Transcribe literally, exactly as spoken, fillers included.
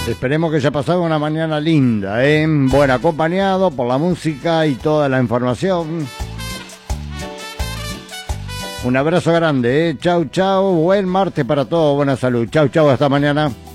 Esperemos que haya pasado una mañana linda, ¿eh? Bueno, acompañado por la música y toda la información. Un abrazo grande, ¿eh? Chau, chau. Buen martes para todos. Buena salud. Chau, chau. Hasta mañana.